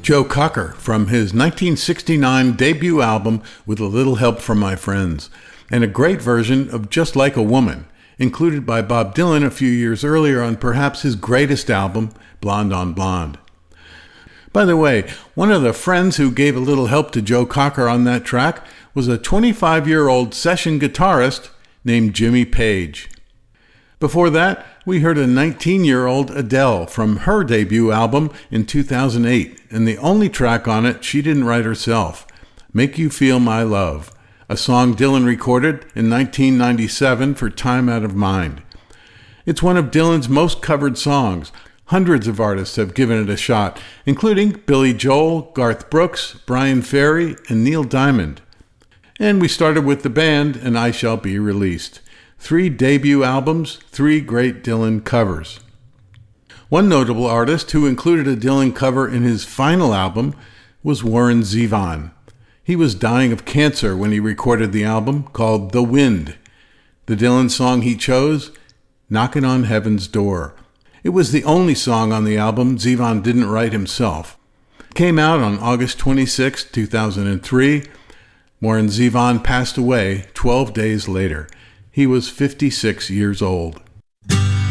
Joe Cocker from his 1969 debut album With a Little Help from My Friends, and a great version of Just Like a Woman, included by Bob Dylan a few years earlier on perhaps his greatest album, Blonde on Blonde. By the way, one of the friends who gave a little help to Joe Cocker on that track was a 25-year-old session guitarist named Jimmy Page. Before that, we heard a 19-year-old Adele from her debut album in 2008, and the only track on it she didn't write herself, Make You Feel My Love, a song Dylan recorded in 1997 for Time Out of Mind. It's one of Dylan's most covered songs. Hundreds of artists have given it a shot, including Billy Joel, Garth Brooks, Brian Ferry, and Neil Diamond. And we started with the band and I Shall Be Released. 3 debut albums, 3 great Dylan covers. One notable artist who included a Dylan cover in his final album was Warren Zevon. He was dying of cancer when he recorded the album called The Wind. The Dylan song he chose, Knockin' on Heaven's Door. It was the only song on the album Zevon didn't write himself. It came out on August 26, 2003. Warren Zevon passed away 12 days later. He was 56 years old.